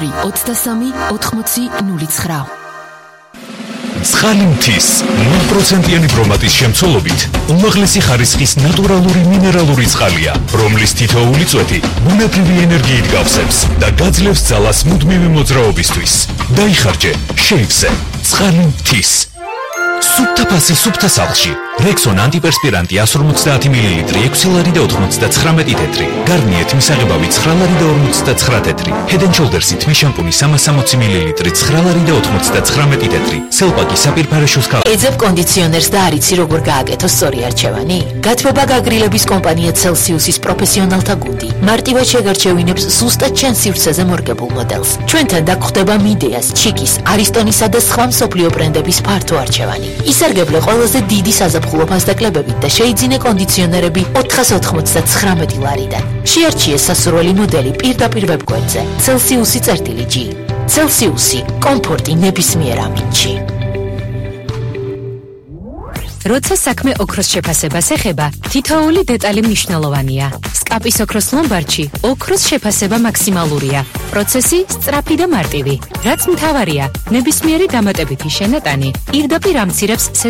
23-80-09. Ცხალი მთის 0%-იანი ბრომატის შემცველობით უმაღლესი ხარისხის ნატურალური მინერალური წყალია, რომლის თითოეული წვეთი ბუნებრივი ენერგიით გავსებს და გაძლევს ძალას მუდმივი მოძრაობისთვის. დაიხარჯე შეივსე ცხალი მთის. სუფთა ფასი სუფთა სახლში. Rexon ანტიპერსპირანტი 150 მლ 6 ლარი და 99 თეთრი. გარნიე თმისაღებავი 9 ლარი და 59 თეთრი. Head and Shoulders-ი თმის შამპუნი 360 მლ 9 ლარი და 99 თეთრი. Selpak-ი საპირფარეშოს კალა. ეძებ კონდიციონერს და არიცი როგორ გააკეთო სწორი არჩევანი? გათბობა გაგრილების კომპანია Celsius-ის პროფესიონალთა გუნდი. მარტივად შეგარჩევინებს ზუსტად ჩემს სივრცეზე მორგებულ მოდელს. ჩვენთან დაგხვდება Mideas, Chikis, Aristonisa და სხვა მსოფლიო ბრენდების ფართო არჩევანი. ისარგებლე ყველაზე დიდი საზაფხულო ფასდაკლებებით და შეიძინე კონდიციონერები 499 ლარიდან. შეარჩიე სასურველი მოდელი პირდაპირ ვებგვერდზე. Celsius-G. Celsius-ი კომფორტი ნებისმიერ ამინდში. როცა საქმე ოქროს შეფასებას ეხება, თითოეული დეტალი მნიშვნელოვანია. სკაპის ოქროს ლომბარდში ოქროს შეფასება მაქსიმალურია. პროცესი სწრაფი და მარტივი. რაც მთავარია, ნებისმიერი დამატებითი შენატანი პირდაპირ ამცირებს